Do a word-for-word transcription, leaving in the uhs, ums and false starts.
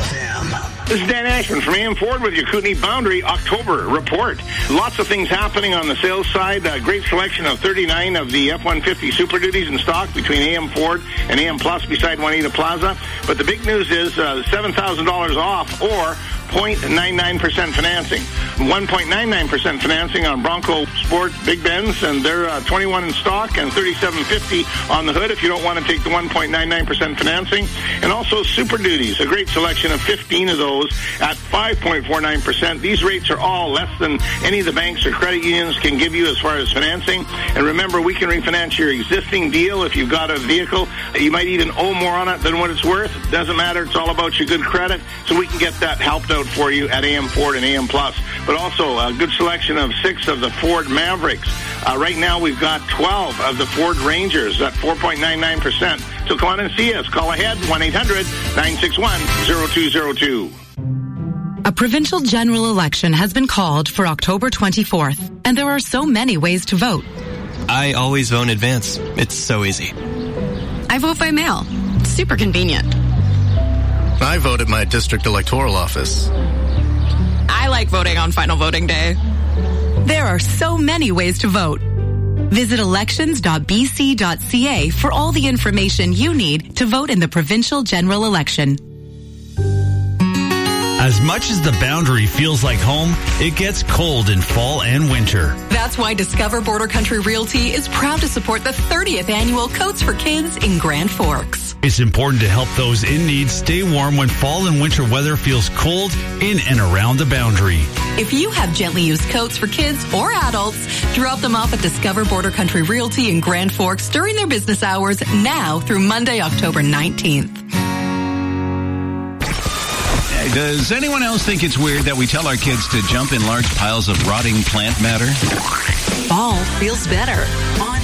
F M. This is Dan Ashman from A M Ford with your Kootenai Boundary October report. Lots of things happening on the sales side. A great selection of thirty-nine of the F one fifty Super Duties in stock between A M Ford and A M Plus beside Juanita Plaza. But the big news is uh, seven thousand dollars off or zero point nine nine percent financing. one point nine nine percent financing on Bronco Sport Big Benz, and they're uh, twenty-one in stock and thirty-seven fifty on the hood if you don't want to take the one point nine nine percent financing. And also Super Duties, a great selection of fifteen of those at five point four nine percent. These rates are all less than any of the banks or credit unions can give you as far as financing. And remember, we can refinance your existing deal if you've got a vehicle. You might even owe more on it than what it's worth. Doesn't matter. It's all about your good credit. So we can get that helped out for you at A M Ford and A M Plus. But also a good selection of six of the Ford Mavericks. Uh, right now we've got twelve of the Ford Rangers at four point nine nine percent. So come on and see us. Call ahead, one eight hundred nine six one zero two zero two. A provincial general election has been called for October twenty-fourth, and there are so many ways to vote. I always vote in advance. It's so easy. I vote by mail. Super convenient. I vote at my district electoral office. I like voting on final voting day. There are so many ways to vote. Visit elections dot b c dot c a for all the information you need to vote in the provincial general election. As much as the Boundary feels like home, it gets cold in fall and winter. That's why Discover Border Country Realty is proud to support the thirtieth annual Coats for Kids in Grand Forks. It's important to help those in need stay warm when fall and winter weather feels cold in and around the Boundary. If you have gently used coats for kids or adults, drop them off at Discover Border Country Realty in Grand Forks during their business hours now through Monday, October nineteenth. Does anyone else think it's weird that we tell our kids to jump in large piles of rotting plant matter? Fall feels better on